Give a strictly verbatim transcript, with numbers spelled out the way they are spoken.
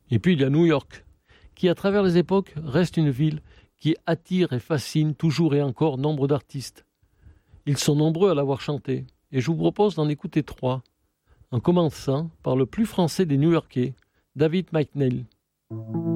Et puis il y a New York, qui à travers les époques reste une ville qui attire et fascine toujours et encore nombre d'artistes. Ils sont nombreux à l'avoir chanté, et je vous propose d'en écouter trois, en commençant par le plus français des New-Yorkais, David McNeil.